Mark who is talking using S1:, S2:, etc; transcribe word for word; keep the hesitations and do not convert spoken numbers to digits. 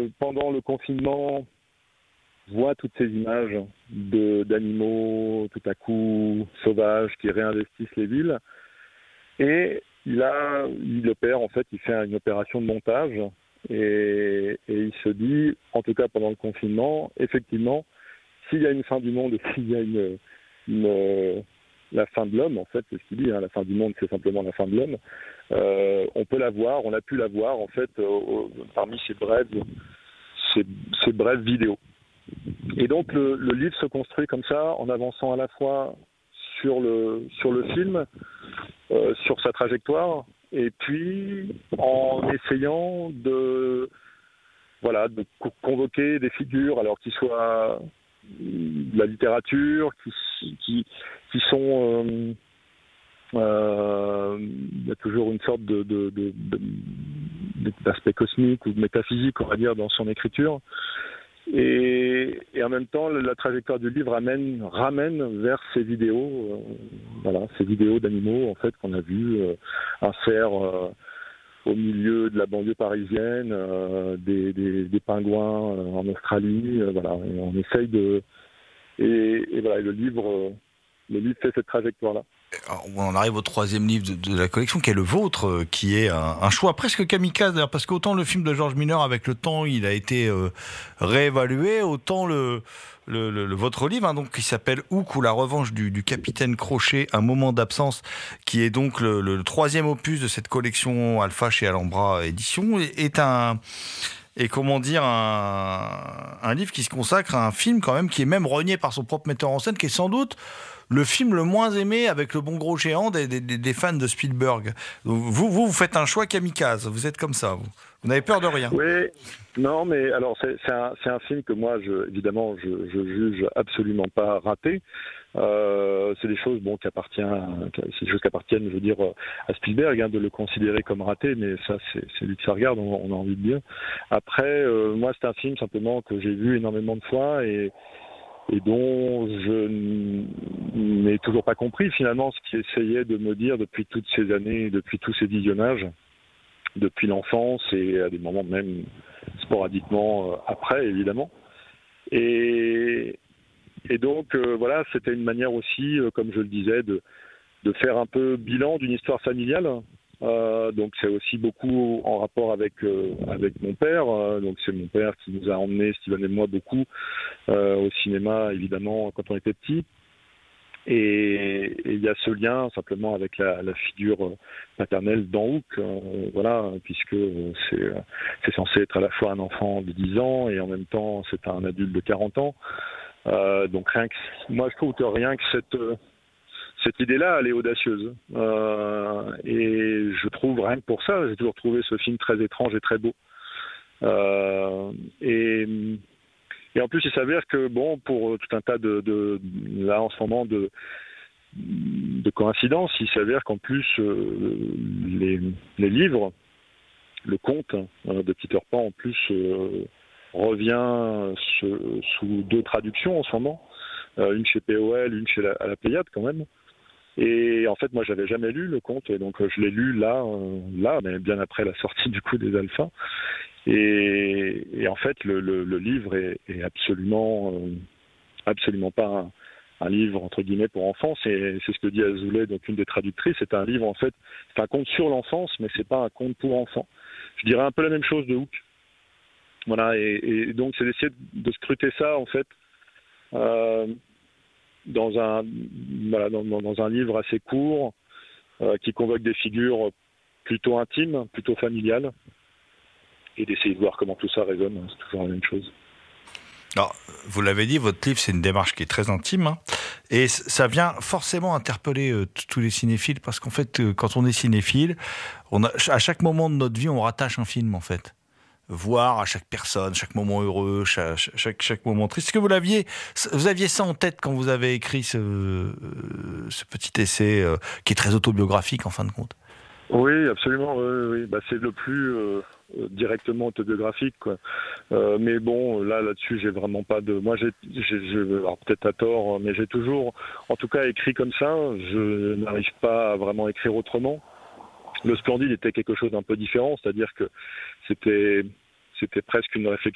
S1: pendant le confinement, voit toutes ces images de, d'animaux tout à coup sauvages qui réinvestissent les villes. Et il a, il opère, en fait, il fait une opération de montage et, et il se dit, en tout cas pendant le confinement, effectivement, s'il y a une fin du monde et s'il y a une, une la fin de l'homme, en fait, c'est ce qu'il dit, hein, la fin du monde, c'est simplement la fin de l'homme, euh, on peut la voir, on a pu la voir, en fait, euh, parmi ces brèves, ces, ces brèves vidéos. Et donc, le, le livre se construit comme ça, en avançant à la fois sur le, sur le film, euh, sur sa trajectoire, et puis en essayant de, voilà, de convoquer des figures, alors qu'ils soient de la littérature, qui, qui, qui sont... Euh, euh, il y a toujours une sorte de, de, de, de, d'aspect cosmique ou métaphysique, on va dire, dans son écriture. Et, et en même temps, la trajectoire du livre ramène, ramène vers ces vidéos, euh, voilà, ces vidéos d'animaux, en fait, qu'on a vues, euh, un cerf euh, au milieu de la banlieue parisienne, euh, des, des, des pingouins euh, en Australie, euh, voilà. Et on essaye de, et, et voilà, et le livre, euh, le livre fait cette trajectoire-là.
S2: Alors, on arrive au troisième livre de, de la collection, qui est le vôtre, euh, qui est un, un choix presque kamikaze, d'ailleurs, parce qu'autant le film de George Miller, avec le temps, il a été euh, réévalué, autant le, le, le, le votre livre, hein, donc, qui s'appelle Hook ou la revanche du, du capitaine Crochet, un moment d'absence, qui est donc le, le troisième opus de cette collection Alpha chez Alhambra Éditions, est un... Et comment dire, un, un livre qui se consacre à un film quand même qui est même renié par son propre metteur en scène, qui est sans doute le film le moins aimé avec le bon gros géant des, des, des fans de Spielberg. Donc vous, vous, vous faites un choix kamikaze, vous êtes comme ça, vous. Vous n'avez peur de rien.
S1: Oui, non, mais alors c'est, c'est, un, c'est un film que moi, je, évidemment, je, je juge absolument pas raté. Euh, c'est des choses, bon, qui appartiennent, c'est des choses qui appartiennent, je veux dire, à Spielberg, hein, de le considérer comme raté, mais ça, c'est, c'est lui que ça regarde, on, on a envie de dire. Après, euh, moi, c'est un film simplement que j'ai vu énormément de fois et et dont je n'ai toujours pas compris finalement ce qu'il essayait de me dire depuis toutes ces années, depuis tous ces visionnages, depuis l'enfance et à des moments même sporadiquement après, évidemment. Et, et donc, euh, voilà, c'était une manière aussi, euh, comme je le disais, de, de faire un peu bilan d'une histoire familiale. Euh, donc c'est aussi beaucoup en rapport avec euh, avec mon père. Euh, donc c'est mon père qui nous a emmenés, Steven et moi, beaucoup euh, au cinéma, évidemment, quand on était petits. Et il y a ce lien simplement avec la, la figure paternelle d'Hook, euh, voilà, puisque c'est c'est censé être à la fois un enfant de dix ans et en même temps c'est un adulte de quarante ans. Euh, donc rien que, moi je trouve que rien que cette Cette idée-là, elle est audacieuse. Euh, et je trouve, rien que pour ça, j'ai toujours trouvé ce film très étrange et très beau. Euh, et, et en plus, il s'avère que, bon, pour tout un tas de, de là, en ce moment, de, de coïncidences, il s'avère qu'en plus, euh, les, les livres, le conte euh, de Peter Pan, en plus, euh, revient sous, sous deux traductions en ce moment. Euh, une chez P O L, une chez la, à la Pléiade, quand même. Et en fait, moi, j'avais jamais lu le conte, et donc je l'ai lu là, euh, là, mais bien après la sortie du coup des alphas. Et, et en fait, le, le, le livre est, est absolument, euh, absolument pas un, un livre entre guillemets pour enfants. C'est, c'est ce que dit Azoulay, donc une des traductrices. C'est un livre en fait, c'est un conte sur l'enfance, mais c'est pas un conte pour enfants. Je dirais un peu la même chose de Hook. Voilà, et, et donc c'est d'essayer de scruter ça en fait. Euh, dans un voilà, dans, dans un livre assez court euh, qui convoque des figures plutôt intimes, plutôt familiales, et d'essayer de voir comment tout ça résonne. C'est toujours la même chose.
S2: Alors, vous l'avez dit, votre livre, c'est une démarche qui est très intime, hein, et ça vient forcément interpeller euh, tous les cinéphiles, parce qu'en fait, euh, quand on est cinéphile, on a, à chaque moment de notre vie, on rattache un film, en fait. Voir à chaque personne, chaque moment heureux, chaque, chaque, chaque moment triste. Est-ce que vous l'aviez, vous aviez ça en tête quand vous avez écrit ce, ce petit essai euh, qui est très autobiographique en fin de compte?
S1: Oui, absolument. Oui, oui. Bah, c'est le plus euh, directement autobiographique, quoi. Euh, mais bon, là, là-dessus, j'ai vraiment pas de. Moi, j'ai, j'ai, j'ai alors peut-être à tort, mais j'ai toujours, en tout cas, écrit comme ça. Je n'arrive pas à vraiment écrire autrement. Le Splendide était quelque chose d'un peu différent, c'est-à-dire que c'était, c'était presque une réflexion